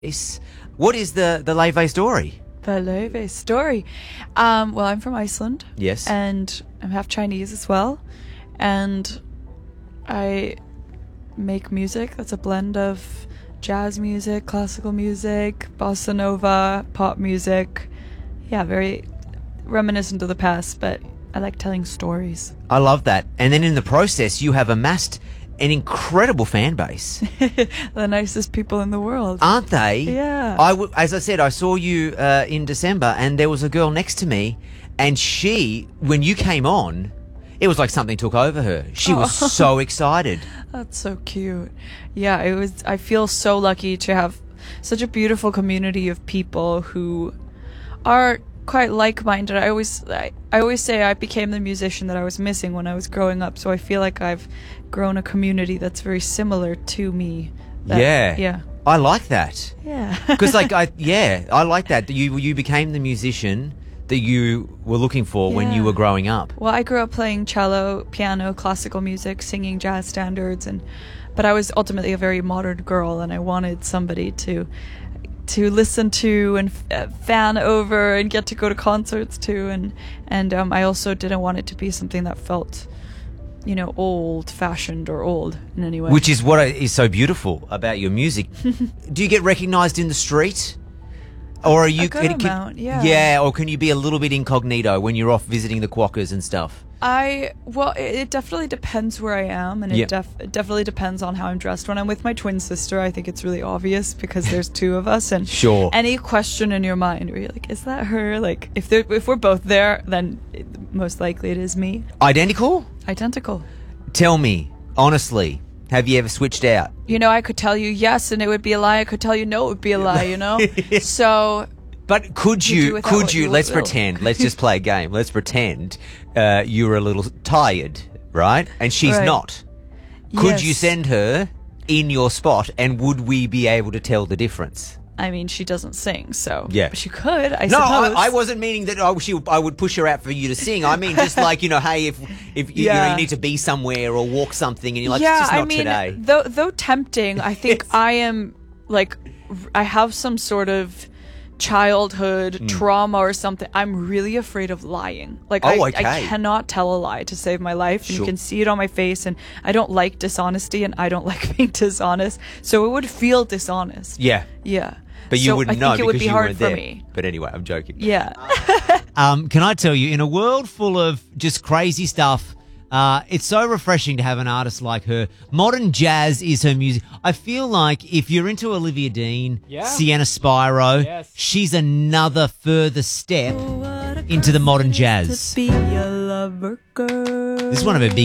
What is the Leve story? The Leve story. Well, I'm from Iceland. Yes. And I'm half Chinese as well. And I make music that's a blend of jazz music, classical music, bossa nova, pop music. Yeah, very reminiscent of the past, but I like telling stories. I love that. And then in the process, you have amassed an incredible fan base. The nicest people in the world. Aren't they? Yeah. As I said, I saw you in December, and there was a girl next to me, and she, when you came on, it was like something took over her. She was so excited. That's so cute. Yeah, it was. I feel so lucky to have such a beautiful community of people who are quite like-minded. I always say I became the musician that I was missing when I was growing up. So I feel like I've grown a community that's very similar to me. Yeah. I like that. Yeah. Because I like that. You became the musician that you were looking for when you were growing up. Well, I grew up playing cello, piano, classical music, singing jazz standards, but I was ultimately a very modern girl, and I wanted somebody to listen to and fan over and get to go to concerts to, and I also didn't want it to be something that felt, old-fashioned or old in any way. Which is what is so beautiful about your music. Do you get recognized in the street? Or are you... A good amount, yeah. Yeah, or can you be a little bit incognito when you're off visiting the quackers and stuff? It definitely depends where I am, and it definitely depends on how I'm dressed. When I'm with my twin sister, I think it's really obvious because there's two of us, and sure. Any question in your mind where you're like, is that her? Like, if we're both there, then most likely it is me. Identical? Identical. Tell me, honestly, have you ever switched out? I could tell you yes, and it would be a lie. I could tell you no, it would be a lie, So... But could you let's pretend, let's just play a game. Let's pretend you were a little tired, right? And she's not. Could you send her in your spot, and would we be able to tell the difference? I mean, she doesn't sing, so she could, I suppose. No, I wasn't meaning that I would push her out for you to sing. I mean, just like, hey, if you need to be somewhere or walk something, and you're like, it's just not today. Though tempting, I think I am, like, I have some sort of childhood trauma or something. I'm really afraid of lying. Like, I cannot tell a lie to save my life. And you can see it on my face, and I don't like dishonesty, and I don't like being dishonest. So it would feel dishonest. Yeah. Yeah. But you wouldn't know because you weren't there. Me. But anyway, I'm joking. Yeah. Can I tell you, in a world full of just crazy stuff, it's so refreshing to have an artist like her. Modern jazz is her music. I feel like if you're into Olivia Dean, Sienna Spiro, she's another further step into the modern jazz. This is one of her big